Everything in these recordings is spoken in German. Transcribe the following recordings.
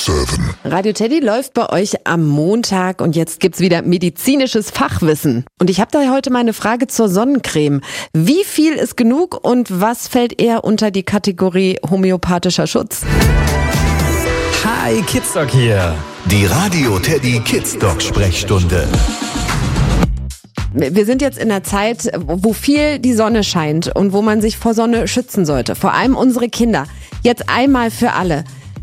24/7. Radio Teddy läuft bei euch am Montag und jetzt gibt's wieder medizinisches Fachwissen. Und ich habe da heute mal eine Frage zur Sonnencreme. Wie viel ist genug und was fällt eher unter die Kategorie homöopathischer Schutz? Hi, Kidsdoc hier. Die Radio Teddy Kidsdoc Sprechstunde. Wir sind jetzt in einer Zeit, wo viel die Sonne scheint und wo man sich vor Sonne schützen sollte. Vor allem unsere Kinder. Jetzt einmal für alle.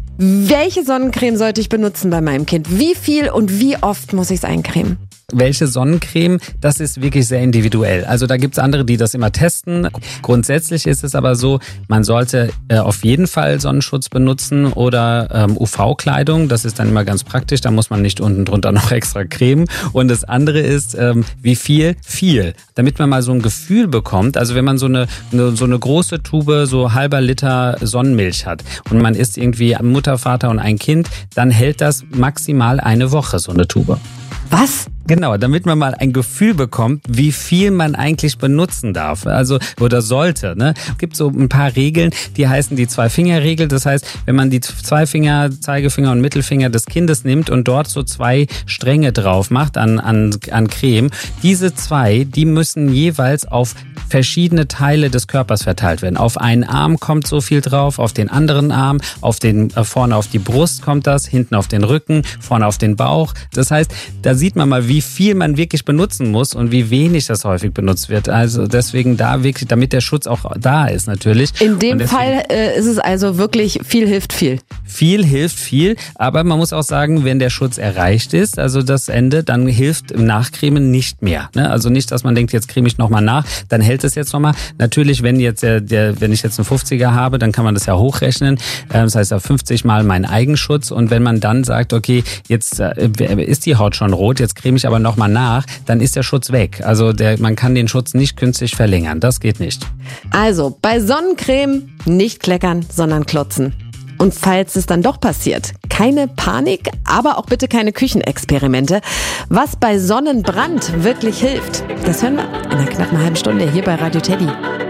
Welche Sonnencreme sollte ich benutzen bei meinem Kind? Wie viel und wie oft muss ich es eincremen? Welche Sonnencreme, das ist wirklich sehr individuell. Also da gibt's andere, die das immer testen. Grundsätzlich ist es aber so, man sollte auf jeden Fall Sonnenschutz benutzen oder UV-Kleidung. Das ist dann immer ganz praktisch, da muss man nicht unten drunter noch extra cremen. Und das andere ist, wie viel? Viel. Damit man mal so ein Gefühl bekommt, also wenn man so eine große Tube, so halber Liter Sonnenmilch hat und man isst irgendwie Mutter, Vater und ein Kind, dann hält das maximal eine Woche, so eine Tube. Was? Genau, damit man mal ein Gefühl bekommt, wie viel man eigentlich benutzen darf, also oder sollte. Ne? Es gibt so ein paar Regeln, die heißen die Zwei-Finger-Regel. Das heißt, wenn man die zwei Finger, Zeigefinger und Mittelfinger des Kindes nimmt und dort so 2 Stränge drauf macht an Creme, diese 2, die müssen jeweils auf verschiedene Teile des Körpers verteilt werden. Auf einen Arm kommt so viel drauf, auf den anderen Arm, vorne auf die Brust kommt das, hinten auf den Rücken, vorne auf den Bauch. Das heißt, da sieht man mal, wie viel man wirklich benutzen muss und wie wenig das häufig benutzt wird. Also deswegen da wirklich, damit der Schutz auch da ist natürlich. In dem Fall ist es also wirklich viel hilft viel. Viel hilft viel, aber man muss auch sagen, wenn der Schutz erreicht ist, also das Ende, dann hilft im Nachcremen nicht mehr. Ne? Also nicht, dass man denkt, jetzt creme ich nochmal nach, dann hält es jetzt nochmal. Natürlich, wenn jetzt wenn ich jetzt einen 50er habe, dann kann man das ja hochrechnen. Das heißt, auf 50 Mal mein Eigenschutz. Und wenn man dann sagt, okay, jetzt ist die Haut schon rot, jetzt creme ich aber nochmal nach, dann ist der Schutz weg. Also man kann den Schutz nicht künstlich verlängern. Das geht nicht. Also bei Sonnencreme nicht kleckern, sondern klotzen. Und falls es dann doch passiert, keine Panik, aber auch bitte keine Küchenexperimente. Was bei Sonnenbrand wirklich hilft, das hören wir in einer knappen halben Stunde hier bei Radio Teddy.